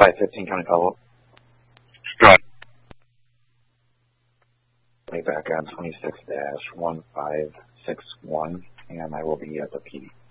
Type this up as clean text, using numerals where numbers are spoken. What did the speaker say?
515 County Caldwell. Strut. Way back on 26-1561, and I will be at the PD.